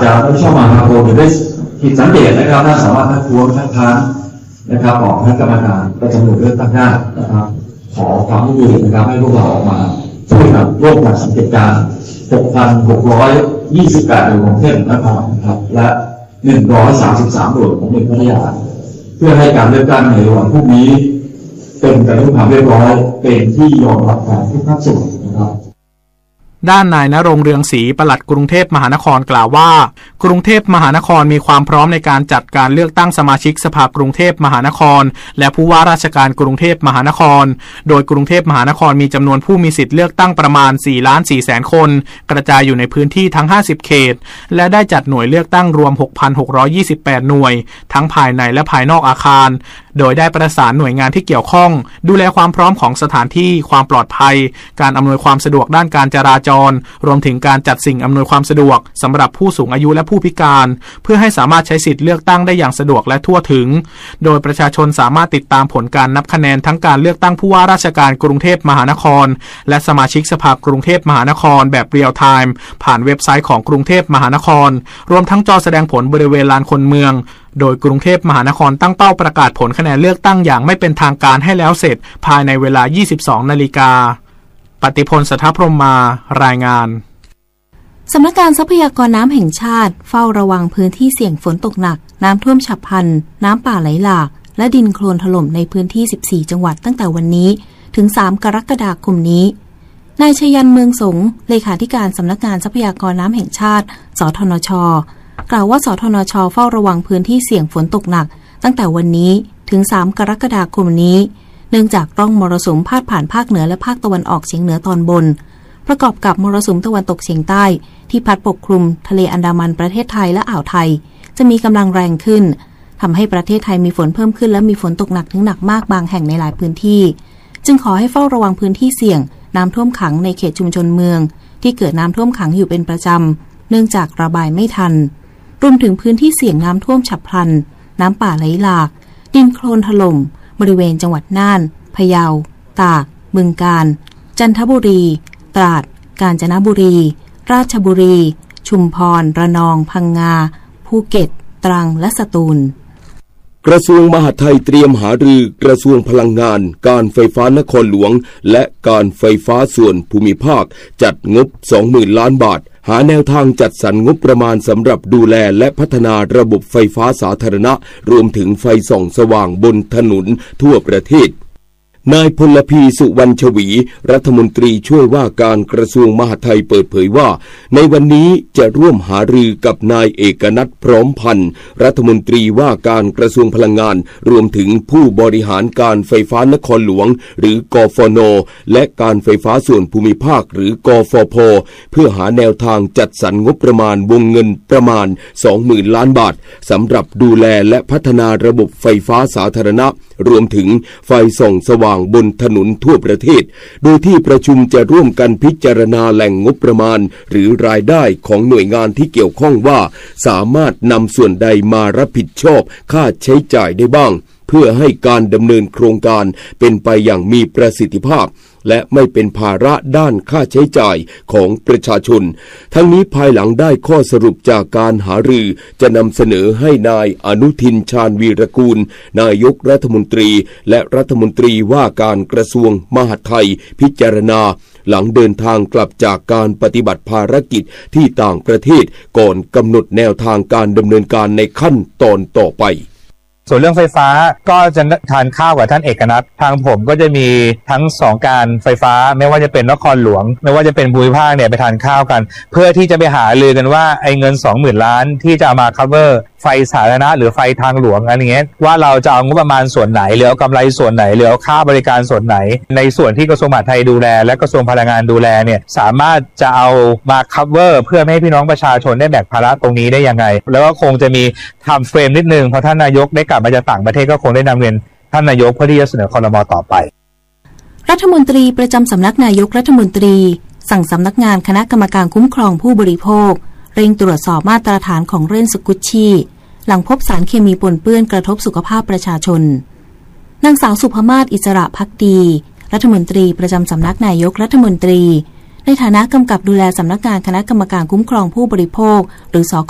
จะไม่ชอบมาพากลหรือได้ผิดสังเกตนะครับถ้าสามารถทักท้วงทักท้านนะครับออกคณะกรรมการประจำหน่วยเลือกตั้งได้นะครับขอความร่วมมือนะครับให้พวกเราออกมาช่วยกันร่วมกันสังเกตการ 6,628 หน่วยของเทพนครนะครับและ133 หน่วยของเมืองพัทยาเพื่อให้การเลือกตั้งในวันพรุ่งนี้เป็นไปด้วยความเรียบร้อยเป็นที่ยอมรับของทุกภาคส่วนนะครับด้านนายณรงค์เรืองศรีปลัดกรุงเทพมหานครกล่าวว่ากรุงเทพมหานครมีความพร้อมในการจัดการเลือกตั้งสมาชิกสภากรุงเทพมหานครและผู้ว่าราชการกรุงเทพมหานครโดยกรุงเทพมหานครมีจำนวนผู้มีสิทธิ์เลือกตั้งประมาณ 4,400,000 คนกระจายอยู่ในพื้นที่ทั้ง50เขตและได้จัดหน่วยเลือกตั้งรวม 6,628 หน่วยทั้งภายในและภายนอกอาคารโดยได้ประสานหน่วยงานที่เกี่ยวข้องดูแลความพร้อมของสถานที่ความปลอดภัยการอำนวยความสะดวกด้านการจราจรรวมถึงการจัดสิ่งอำนวยความสะดวกสำหรับผู้สูงอายุและผู้พิการเพื่อให้สามารถใช้สิทธิ์เลือกตั้งได้อย่างสะดวกและทั่วถึงโดยประชาชนสามารถติดตามผลการนับคะแนนทั้งการเลือกตั้งผู้ว่าราชการกรุงเทพมหานครและสมาชิกสภากรุงเทพมหานครแบบเรียลไทม์ผ่านเว็บไซต์ของกรุงเทพมหานครรวมทั้งจอแสดงผลบริเวณลานคนเมืองโดยกรุงเทพมหานครตั้งเป้าประกาศผลคะแนนเลือกตั้งอย่างไม่เป็นทางการให้แล้วเสร็จภายในเวลา 22 นาฬิกาปฏิพล สัทธพรหมารายงานสำนักงานทรัพยากรน้ำแห่งชาติเฝ้าระวังพื้นที่เสี่ยงฝนตกหนักน้ำท่วมฉับพลันน้ำป่าไหลหลากและดินโคลนถล่มในพื้นที่14จังหวัดตั้งแต่วันนี้ถึง3กรกฎาคมนี้นายชยันเมืองสงเลขาธิการสำนักงานทรัพยากรน้ำแห่งชาติสทนช.กล่าวว่าสทนช.เฝ้าระวังพื้นที่เสี่ยงฝนตกหนักตั้งแต่วันนี้ถึง3กรกฎาคมนี้เนื่องจากร่องมรสุมพาดผ่านภาคเหนือและภาคตะวันออกเฉียงเหนือตอนบนประกอบกับมรสุมตะวันตกเฉียงใต้ที่พัดปกคลุมทะเลอันดามันประเทศไทยและอ่าวไทยจะมีกำลังแรงขึ้นทำให้ประเทศไทยมีฝนเพิ่มขึ้นและมีฝนตกหนักถึงหนักมากบางแห่งในหลายพื้นที่จึงขอให้เฝ้าระวังพื้นที่เสี่ยงน้ำท่วมขังในเขตชุมชนเมืองที่เกิดน้ำท่วมขังอยู่เป็นประจำเนื่องจากระบายไม่ทันรวมถึงพื้นที่เสี่ยงน้ำท่วมฉับพลันน้ำป่าไหลหลากดินโคลนถล่มบริเวณจังหวัดน่านพะเยาตากบึงกาฬจันทบุรีตราดกาญจนบุรีราชบุรีชุมพรระนองพังงาภูเก็ตตรังและสตูลกระทรวงมหาดไทยเตรียมหารือกระทรวงพลังงานการไฟฟ้านครหลวงและการไฟฟ้าส่วนภูมิภาคจัดงบ 20,000 ล้านบาทหาแนวทางจัดสรรงบประมาณสำหรับดูแลและพัฒนาระบบไฟฟ้าสาธารณะรวมถึงไฟส่องสว่างบนถนนทั่วประเทศนายพลพีสุวรรณชวีรัฐมนตรีช่วยว่าการกระทรวงมหาดไทยเปิดเผยว่าในวันนี้จะร่วมหารือกับนายเอกนัทพร้อมพันธ์รัฐมนตรีว่าการกระทรวงพลังงานรวมถึงผู้บริหารการไฟฟ้านครหลวงหรือกฟน.และการไฟฟ้าส่วนภูมิภาคหรือกฟผ.เพื่อหาแนวทางจัดสรรงบประมาณวงเงินประมาณ 20,000 ล้านบาทสำหรับดูแลและพัฒนาระบบไฟฟ้าสาธารณะรวมถึงไฟส่องสว่างบนถนนทั่วประเทศโดยที่ประชุมจะร่วมกันพิจารณาแหล่งงบประมาณหรือรายได้ของหน่วยงานที่เกี่ยวข้องว่าสามารถนำส่วนใดมารับผิดชอบค่าใช้จ่ายได้บ้างเพื่อให้การดำเนินโครงการเป็นไปอย่างมีประสิทธิภาพและไม่เป็นภาระด้านค่าใช้จ่ายของประชาชนทั้งนี้ภายหลังได้ข้อสรุปจากการหารือจะนำเสนอให้นายอนุทินชาญวีรกูลนายกรัฐมนตรีและรัฐมนตรีว่าการกระทรวงมหาดไทยพิจารณาหลังเดินทางกลับจากการปฏิบัติภารกิจที่ต่างประเทศก่อนกำหนดแนวทางการดำเนินการในขั้นตอนต่อไปส่วนเรื่องไฟฟ้าก็จะทานข้าวกับท่านเอกนัททางผมก็จะมีทั้ง2การไฟฟ้าไม่ว่าจะเป็นนครหลวงไม่ว่าจะเป็นภูมิภาคเนี่ยไปทานข้าวกันเพื่อที่จะไปหารือกันว่าไอ้เงิน 20,000 ล้านที่จะเอามา cover ไฟสาธารณะหรือไฟทางหลวงอะไรเงี้ยว่าเราจะเอางบประมาณส่วนไหนหรือเอากำไรส่วนไหนหรือเอาค่าบริการส่วนไหนในส่วนที่กระทรวงมหาดไทยดูแลและกระทรวงพลังงานดูแลเนี่ยสามารถจะเอามา cover เพื่อให้พี่น้องประชาชนได้แบกภาระตรงนี้ได้ยังไงแล้วก็คงจะมีไทม์เฟรมนิดนึงเพราะท่านนายกได้กลับมาจากต่างประเทศก็คงได้นำเรียนท่านนายกเพื่อที่จะเสนอครม.ต่อไปรัฐมนตรีประจำสำนักนายกรัฐมนตรีสั่งสำนักงานคณะกรรมการคุ้มครองผู้บริโภคเร่งตรวจสอบมาตรฐานของเล่นสกุชชี่หลังพบสารเคมีปนเปื้อนกระทบสุขภาพประชาชนนางสาวสุภมาศอิสระภักดีรัฐมนตรีประจำสำนักนายกรัฐมนตรีในฐานะกำกับดูแลสำนักงานคณะกรรมการคุ้มครองผู้บริโภคหรือสค